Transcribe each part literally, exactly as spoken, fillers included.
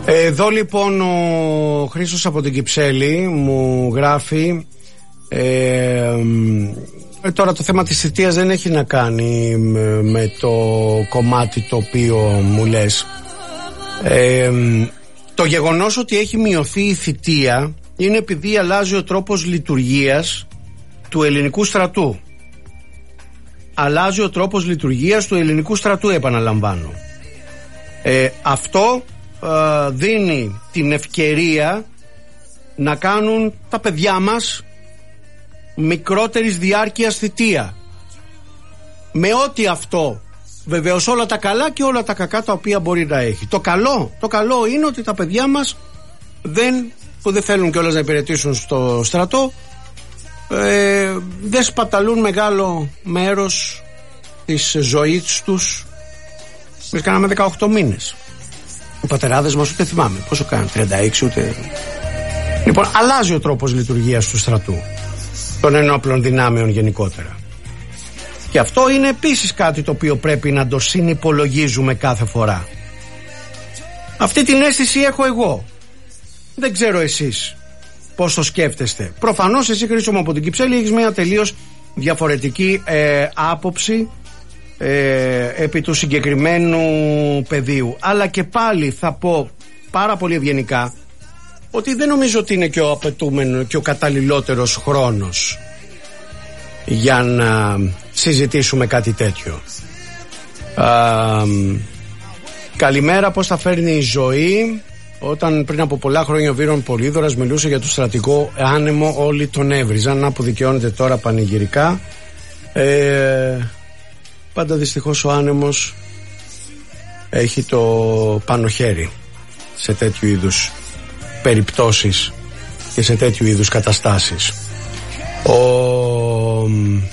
Εδώ λοιπόν ο Χρήστος από την Κυψέλη μου γράφει ε, ε, τώρα το θέμα της θητείας δεν έχει να κάνει με, με το κομμάτι το οποίο μου λες. ε, Το γεγονός ότι έχει μειωθεί η θητεία είναι επειδή αλλάζει ο τρόπος λειτουργίας του ελληνικού στρατού. Αλλάζει ο τρόπος λειτουργίας του ελληνικού στρατού, επαναλαμβάνω. ε, Αυτό ε, δίνει την ευκαιρία να κάνουν τα παιδιά μας μικρότερης διάρκειας θητεία, με ό,τι αυτό βεβαίως όλα τα καλά και όλα τα κακά τα οποία μπορεί να έχει. Το καλό, το καλό είναι ότι τα παιδιά μας δεν, που δεν θέλουν κιόλας να υπηρετήσουν στο στρατό, ε, δεν σπαταλούν μεγάλο μέρος της ζωής τους. Εμείς κάναμε δεκαοκτώ μήνες. Οι πατεράδες μας ούτε θυμάμαι πόσο κάνουν, τριάντα έξι ούτε. Λοιπόν, αλλάζει ο τρόπος λειτουργίας του στρατού, των ενόπλων δυνάμεων γενικότερα. Και αυτό είναι επίσης κάτι το οποίο πρέπει να το συνυπολογίζουμε κάθε φορά. Αυτή την αίσθηση έχω εγώ. Δεν ξέρω εσείς πώς το σκέφτεστε. Προφανώς εσύ, Χρήστο μου, από την Κυψέλη έχεις μια τελείως διαφορετική ε, άποψη ε, επί του συγκεκριμένου πεδίου. Αλλά και πάλι θα πω πάρα πολύ ευγενικά ότι δεν νομίζω ότι είναι και ο απαιτούμενο και ο καταλληλότερος χρόνος για να συζητήσουμε κάτι τέτοιο. Α, καλημέρα, πώς θα φέρνει η ζωή? Όταν πριν από πολλά χρόνια ο Βύρον Πολύδωρας μιλούσε για το στρατικό άνεμο, όλοι τον έβριζαν. Να που δικαιώνεται τώρα πανηγυρικά. ε, Πάντα δυστυχώς ο άνεμος έχει το πάνω χέρι σε τέτοιου είδους περιπτώσεις και σε τέτοιου είδους καταστάσεις. Ο...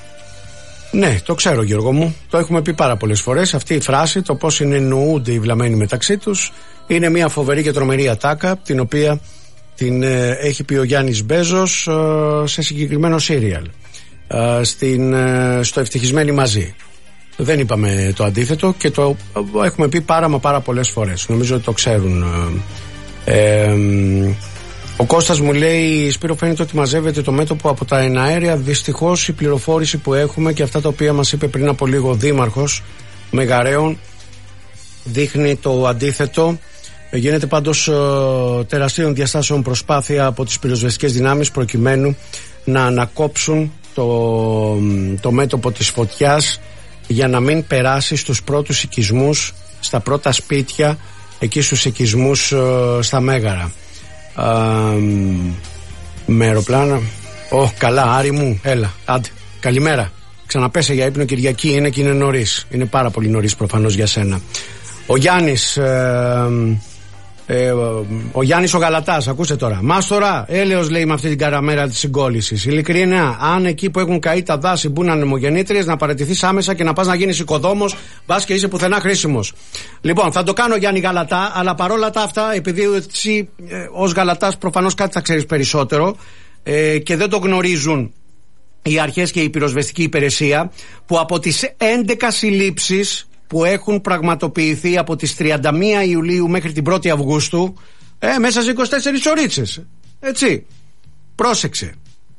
Ναι, το ξέρω, Γιώργο μου. Το έχουμε πει πάρα πολλές φορές. Αυτή η φράση, το πώς συνεννοούνται οι βλαμμένοι μεταξύ τους, είναι μια φοβερή και τρομερή ατάκα, την οποία την ε, έχει πει ο Γιάννης Μπέζος ε, σε συγκεκριμένο σύριαλ, ε, στην, ε, στο Ευτυχισμένοι Μαζί. Δεν είπαμε το αντίθετο και το ε, έχουμε πει πάρα μα πάρα πολλές φορές. Νομίζω ότι το ξέρουν. Ε, ε, Ο Κώστας μου λέει: Σπύρο, φαίνεται ότι μαζεύεται το μέτωπο από τα εναέρια. Δυστυχώς η πληροφόρηση που έχουμε και αυτά τα οποία μας είπε πριν από λίγο ο Δήμαρχος Μεγαρέων δείχνει το αντίθετο. Γίνεται πάντως ε, τεραστίων διαστάσεων προσπάθεια από τις πυροσβεστικές δυνάμεις προκειμένου να ανακόψουν το, το μέτωπο της φωτιάς για να μην περάσει στους πρώτους οικισμούς, στα πρώτα σπίτια, εκεί στους οικισμούς ε, στα Μέγαρα. Uh, με αεροπλάνα. Ω, oh, καλά, Άρη μου, έλα, άντε, καλημέρα. Ξαναπέσε για ύπνο, Κυριακή είναι και είναι νωρίς. Είναι πάρα πολύ νωρίς προφανώς για σένα. Ο Γιάννης ε, ε, ο Γιάννης ο Γαλατάς, ακούστε τώρα. Μάστορα, έλεος λέει με αυτή την καραμέρα της συγκόλλησης. Ειλικρινά, αν εκεί που έχουν καεί τα δάση μπουν ανεμογεννήτριες, να παραιτηθείς άμεσα και να πας να γίνεις οικοδόμος, μπας και είσαι πουθενά χρήσιμος. Λοιπόν, θα το κάνω, Γιάννη Γαλατά, αλλά παρόλα τα αυτά, επειδή εσύ ε, ως Γαλατάς προφανώς κάτι θα ξέρεις περισσότερο ε, και δεν το γνωρίζουν οι αρχές και η πυροσβεστική υπηρεσία, που από τις έντεκα συλλήψεις που έχουν πραγματοποιηθεί από τις τριάντα μία Ιουλίου μέχρι την πρώτη Αυγούστου, ε, μέσα σε είκοσι τέσσερις ωρίτσες, έτσι, πρόσεξε,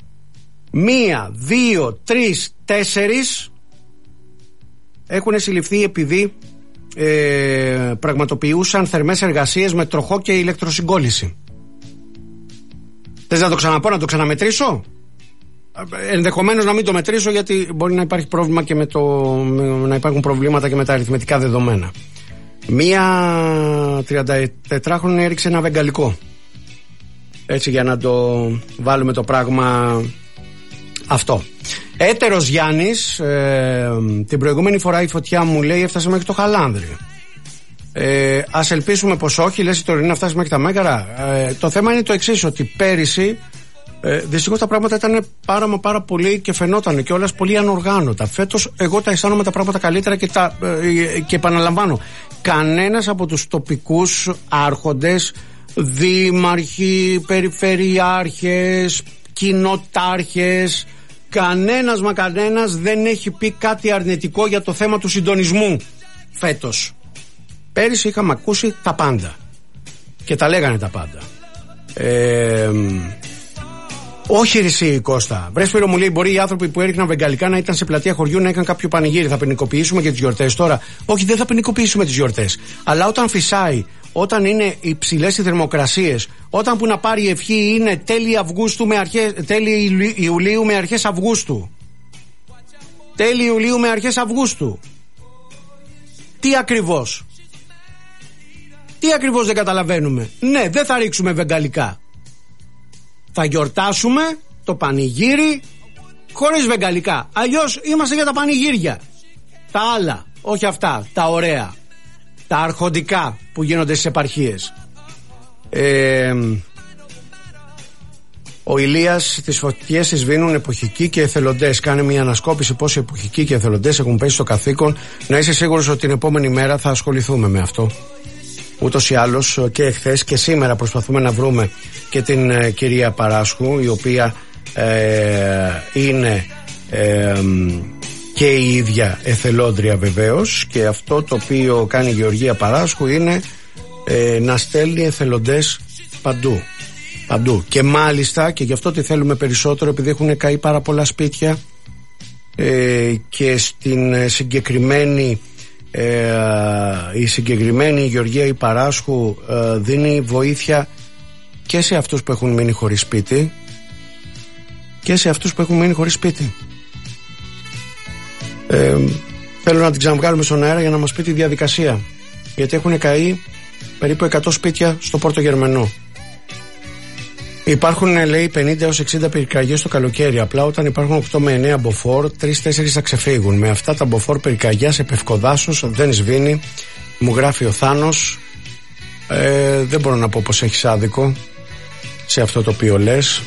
μία, δύο, τρεις, τέσσερις έχουν συλληφθεί επειδή ε, πραγματοποιούσαν θερμές εργασίες με τροχό και ηλεκτροσυγκόλληση. Θες να το ξαναπώ, να το ξαναμετρήσω? Ενδεχομένως να μην το μετρήσω, γιατί μπορεί να υπάρχει πρόβλημα και με το, να υπάρχουν προβλήματα και με τα αριθμητικά δεδομένα. Μία τριαντατετράχρονη έριξε ένα βεγγαλικό, έτσι, για να το βάλουμε το πράγμα αυτό. Έτερος Γιάννης, ε, την προηγούμενη φορά η φωτιά, μου λέει, έφτασε μέχρι το Χαλάνδρι. ε, Ας ελπίσουμε πως όχι. Λες η τωρινή να φτάσει μέχρι τα Μέγαρα. ε, Το θέμα είναι το εξής, ότι πέρυσι Ε, δυστυχώς τα πράγματα ήταν πάρα μα πάρα πολύ και φαινόταν κιόλας πολύ ανοργάνωτα. Φέτος εγώ τα αισθάνομαι τα πράγματα καλύτερα και, τα, ε, και επαναλαμβάνω, κανένας από τους τοπικούς άρχοντες, δήμαρχοι, περιφερειάρχες, κοινοτάρχες, κανένας μα κανένας δεν έχει πει κάτι αρνητικό για το θέμα του συντονισμού φέτος. Πέρυσι είχαμε ακούσει τα πάντα. και τα λέγανε τα πάντα. Ε, όχι εσύ Κώστα. Βρε Σπύρο, μου λέει, μπορεί οι άνθρωποι που έριχναν βεγγαλικά να ήταν σε πλατεία χωριού να είχαν κάποιο πανηγύρι. Θα ποινικοποιήσουμε και τις γιορτές τώρα? Όχι, δεν θα ποινικοποιήσουμε τις γιορτές. Αλλά όταν φυσάει, όταν είναι υψηλές οι θερμοκρασίες, όταν που να πάρει η ευχή είναι τέλη Αυγούστου με αρχές, τέλη Ιουλίου με αρχές Αυγούστου. Τέλη Ιουλίου με αρχές Αυγούστου. Τι ακριβώς? Τι ακριβώς δεν καταλαβαίνουμε? Ναι, δεν θα ρίξουμε βεγγαλικά. Θα γιορτάσουμε το πανηγύρι χωρίς βεγγαλικά. Αλλιώς είμαστε για τα πανηγύρια. Τα άλλα, όχι αυτά, τα ωραία, τα αρχοντικά που γίνονται στις επαρχίες. Ε, ο Ηλίας, τις φωτιές τις σβήνουν εποχικοί και εθελοντές. Κάνε μια ανασκόπηση πώς οι εποχικοί και εθελοντές έχουν πέσει στο καθήκον. Να είσαι σίγουρος ότι την επόμενη μέρα θα ασχοληθούμε με αυτό. Ούτως ή άλλως και εχθές και σήμερα προσπαθούμε να βρούμε και την ε, κυρία Παράσχου, η οποία ε, είναι ε, και η ίδια εθελόντρια βεβαίως, και αυτό το οποίο κάνει η Γεωργία Παράσχου είναι ε, να στέλνει εθελοντές παντού. Παντού. Και μάλιστα, και γι' αυτό τη θέλουμε περισσότερο, επειδή έχουν καεί πάρα πολλά σπίτια ε, και στην συγκεκριμένη ε, η συγκεκριμένη Γεωργία η Παράσχου ε, δίνει βοήθεια και σε αυτούς που έχουν μείνει χωρίς σπίτι και σε αυτούς που έχουν μείνει χωρίς σπίτι. Ε, θέλω να την ξαναβγάλουμε στον αέρα για να μας πει τη διαδικασία, γιατί έχουν καεί περίπου εκατό σπίτια στο Πόρτο Γερμενό. Υπάρχουν, λέει, πενήντα έως εξήντα πυρκαγιές το καλοκαίρι. Απλά όταν υπάρχουν οκτώ με εννέα μποφόρ, τρία τέσσερα θα ξεφύγουν. Με αυτά τα μποφόρ πυρκαγιά σε πευκοδάσος δεν σβήνει. Μου γράφει ο Θάνος. Ε, δεν μπορώ να πω πως έχεις άδικο σε αυτό το οποίο λες.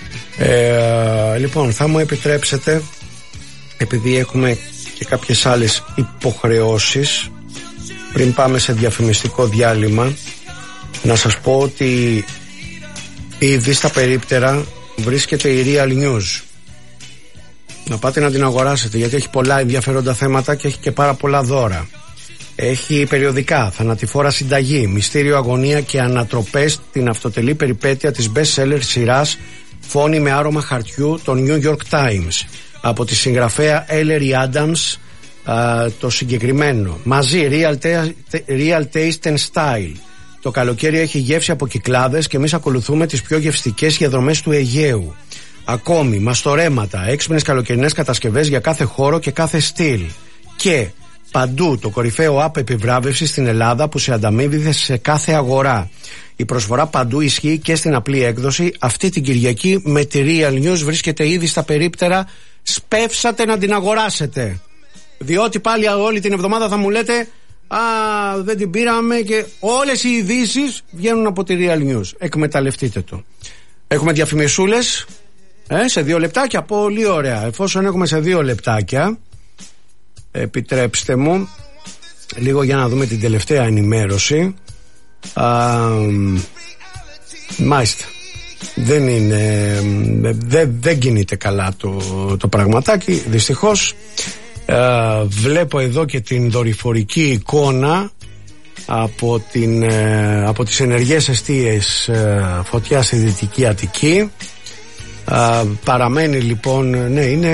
Ε, λοιπόν, θα μου επιτρέψετε, επειδή έχουμε και κάποιες άλλες υποχρεώσεις, πριν πάμε σε διαφημιστικό διάλειμμα, να σας πω ότι ήδη στα περίπτερα βρίσκεται η Real News. Να πάτε να την αγοράσετε, γιατί έχει πολλά ενδιαφέροντα θέματα και έχει και πάρα πολλά δώρα. Έχει περιοδικά, θανατηφόρα συνταγή, μυστήριο, αγωνία και ανατροπές, την αυτοτελή περιπέτεια της best seller σειράς Φόνοι με άρωμα χαρτιού των New York Times, από τη συγγραφέα Ellery Adams, α, το συγκεκριμένο. Μαζί Real, Real Taste and Style. Το καλοκαίρι έχει γεύση από Κυκλάδες και εμείς ακολουθούμε τις πιο γευστικές διαδρομές του Αιγαίου. Ακόμη, μαστορέματα, έξυπνες καλοκαιρινές κατασκευές για κάθε χώρο και κάθε στυλ. Και παντού το κορυφαίο app επιβράβευσης στην Ελλάδα που σε ανταμείβει σε κάθε αγορά. Η προσφορά παντού ισχύει και στην απλή έκδοση. Αυτή την Κυριακή με τη Real News βρίσκεται ήδη στα περίπτερα. Σπεύσατε να την αγοράσετε. Διότι πάλι όλη την εβδομάδα θα μου λέτε «Α, δεν την πήραμε», και όλες οι ειδήσεις βγαίνουν από τη Real News. Εκμεταλλευτείτε το. Έχουμε διαφημισούλες ε, σε δύο λεπτάκια. Πολύ ωραία. Εφόσον έχουμε σε δύο λεπτάκια, επιτρέψτε μου λίγο για να δούμε την τελευταία ενημέρωση. Α, μάλιστα. Δεν είναι δεν, δεν κινείται καλά το, το πραγματάκι, δυστυχώς. Uh, βλέπω εδώ και την δορυφορική εικόνα από, την, uh, από τις ενεργές εστίες uh, φωτιά στη Δυτική Αττική. Uh, παραμένει λοιπόν, ναι, είναι,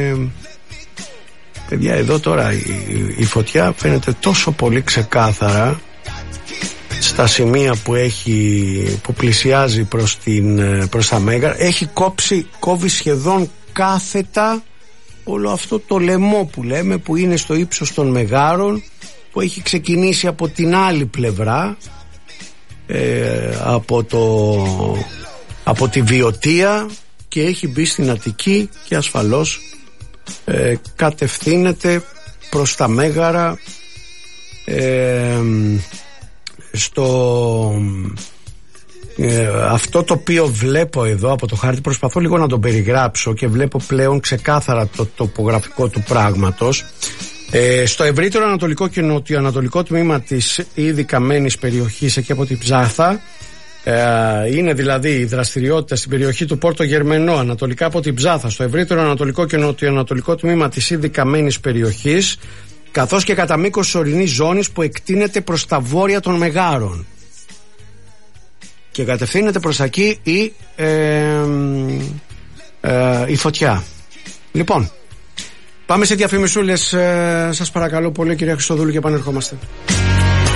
παιδιά, εδώ τώρα η, η φωτιά φαίνεται τόσο πολύ ξεκάθαρα στα σημεία που έχει, που πλησιάζει προς, την, προς τα Μέγαρα. Έχει κόψει, κόβει σχεδόν κάθετα όλο αυτό το λαιμό που λέμε, που είναι στο ύψος των Μεγάρων, που έχει ξεκινήσει από την άλλη πλευρά, ε, από, το, από τη Βιωτία, και έχει μπει στην Αττική και ασφαλώς ε, κατευθύνεται προς τα Μέγαρα, ε, στο... Ε, αυτό το οποίο βλέπω εδώ από το χάρτη, προσπαθώ λίγο να τον περιγράψω και βλέπω πλέον ξεκάθαρα το τοπογραφικό του πράγματος. Ε, στο ευρύτερο ανατολικό και νοτιοανατολικό τμήμα της ήδη καμένης περιοχής, εκεί από την Ψάθα, ε, είναι δηλαδή η δραστηριότητα στην περιοχή του Πόρτο Γερμενό, ανατολικά από την Ψάθα, στο ευρύτερο ανατολικό και νοτιοανατολικό τμήμα της ήδη καμένης περιοχής, καθώς και κατά μήκος της ορεινής ζώνης που εκτείνεται προς τα βόρεια των Μεγάρων. και κατευθύνεται προς τα εκεί η, ε, ε, η φωτιά. Λοιπόν, πάμε σε διαφημισούλες, ε, σας παρακαλώ πολύ, κυρία Χριστοδούλου, και επανερχόμαστε.